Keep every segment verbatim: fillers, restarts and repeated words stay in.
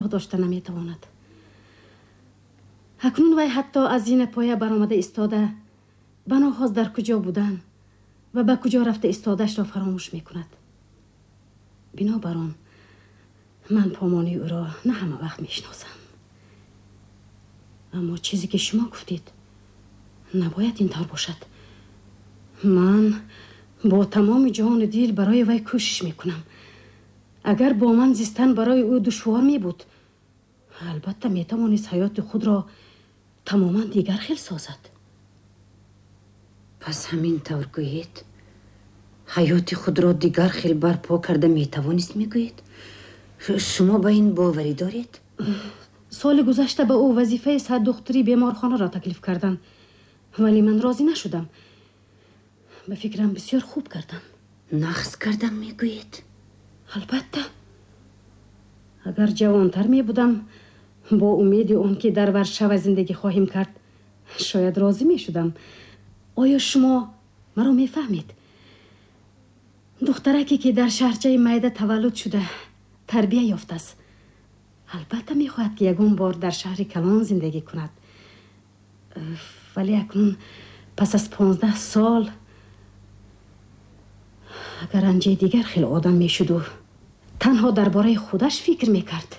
داشته نمیتواند. اکنون وی حتی از این پایه برآمده ایستاده بناخواست در کجا بودن و به کجا رفته ایستاده‌اش را فراموش میکند. بنابر آن من پامانی او را نه همه وقت میشناسم. اما چیزی که شما گفتید نباید اینطور باشد. من با تمام جان و دل برای وی کوشش میکنم. اگر با من زیستن برای او دشوار می بود، البته میتوانست حیات خود را تماما دیگر خیل سازد. پس همین طور گویید حیات خود را دیگر خیل برپا کرده میتوانست میگویید؟ شما به این باوری دارید؟ سال گذشته به او وظیفه صد دختری بیمارخانه را تکلیف کردن، ولی من راضی نشدم. به فکرم بسیار خوب کردم. نقص کردم میگویید؟ البته اگر جوانتر می بودم با امید اون که در ورشو زندگی خواهیم کرد شاید راضی می شدم. آیا شما مرا می فهمید؟ دخترکی که در شهرچه میده تولد شده تربیه یافته است. البته می خواهد که یکم بار در شهر کلان زندگی کند، ولی اکنون پس از پانزده سال اگر انجای دیگر خیلی آدم می شد و تنها درباره خودش فکر می کرد.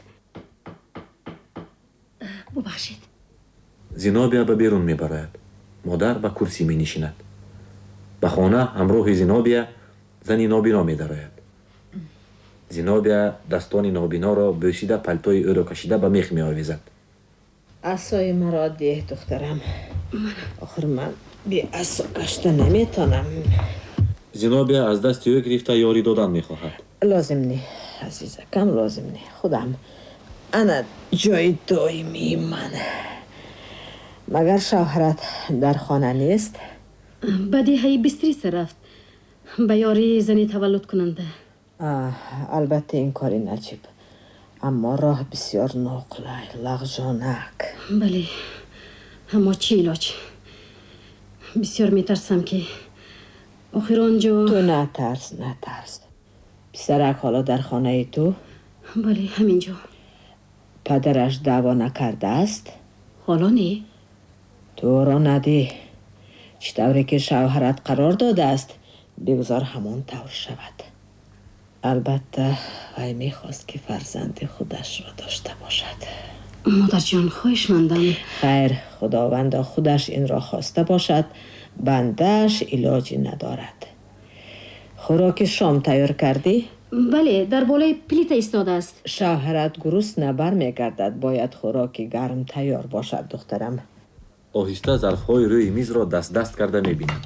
ببخشید. زینابیا به بیرون می براید. مادر به کرسی می نشیند. به خانه همراه زینابیا زنی نابینا می دراید. زینابیا دستان نابینا را بوسیده پلتوی او را کشیده به میخ می آویزد. عصای مرا ده دخترم. آخر من بی عصا کشته نمیتونم. زینابیا از دست او گرفته یاری دادن می خواهد. لازم نی عزیزکم، لازم نی. خودم انا جای دائمی من. مگر شوهرت در خانه نیست؟ بدی هی بستری رفت به یاری زنی تولد کننده. البته این کاری نجیب، اما راه بسیار نقله لغزانک. بله، اما چی علاج؟ بسیار میترسم که آخر آنجا. تو نترس نترس. پسرک حالا در خانه تو؟ بله، همینجا. پدرش دعوا نکرده است؟ حالا نه. تو را ندی. چطوری که شوهرت قرار داده است بگذار همون طور شود. البته وی میخواست که فرزند خودش را داشته باشد. مادر جان خواهش مندم. خیر، خداوند خودش این را خواسته باشد، بندش علاجی ندارد. خوراک شام تیار کردی؟ بله، در بالای پلیت ایستاده است. شوهرت گرسنه برمیگردد، باید خوراکی گرم تیار باشد دخترم. آهسته ظرف‌های روی میز را دست دست کرده می‌بیند.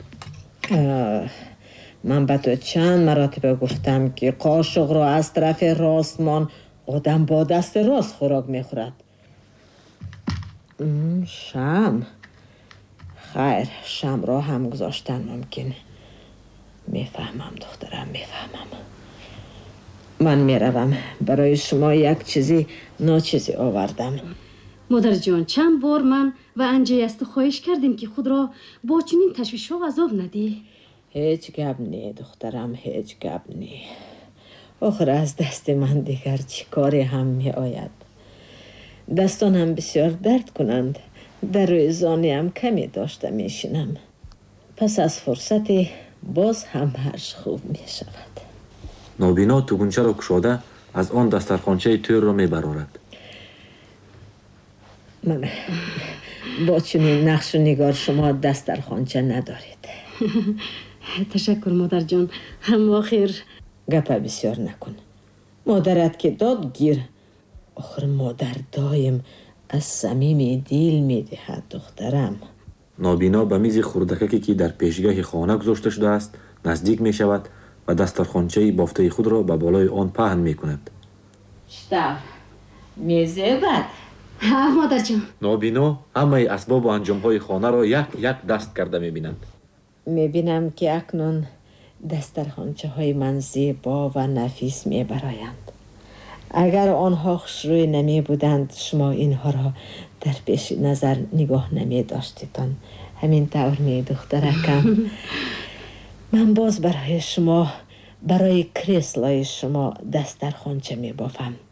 من به تو چند مراتب گفتم که قاشق را از طرف راستمان آدم با دست راست خوراک میخورد. شم خیر، شم را هم گذاشتن ممکن. میفهمم دخترم، میفهمم. من میروم، برای شما یک چیزی ناچیزی آوردم. مادر جان، چند بار من و انجی است خواهش کردیم که خود را با چنین تشویش و عذاب ندی. هیچ گپ نی دخترم، هیچ گپ نی. آخر از دست من دیگر چی کاری هم می آید. دستانم بسیار درد کنند، در روی زانیم کمی داشته می شینم. پس از فرصتی باز هم هرش خوب می شود. نابینا توگونچه را کشاده از آن دسترخوانچه تور را می برارد. من با چنین نقش و نگار شما دسترخوانچه ندارید. تشکر مادر جان، هم آخر گپ بسیار نکن. مادرت که داد گیر. آخر مادر دایم از صمیم دل می دهد دخترم. نابینا به میز خردکی که در پیشگاه خانه گذاشته شده است نزدیک می شود و دسترخوانچه بافته خود را به بالای آن پهن می کند. چطور؟ میزه بد؟ ها مادر جان. نابینا همه اسباب و انجامهای خانه را یک یک دست کرده می بیند. می بینم که اکنون دسترخوانچه های من زیبا و نفیس می برایند. اگر آنها خوشروی نمی بودند شما اینها را در پیش نظر نگاه نمی داشتیدن. همین طور می دخترکم. من باز برای شما، برای کریسلای شما دسترخوانچه می بافم.